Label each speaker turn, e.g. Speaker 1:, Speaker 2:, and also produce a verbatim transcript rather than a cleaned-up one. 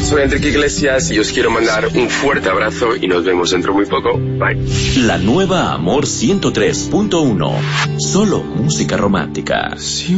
Speaker 1: soy Enrique Iglesias y os quiero mandar un fuerte abrazo y nos vemos dentro muy poco. Bye.
Speaker 2: La nueva Amor ciento tres punto uno. Solo música romántica.
Speaker 1: Sí.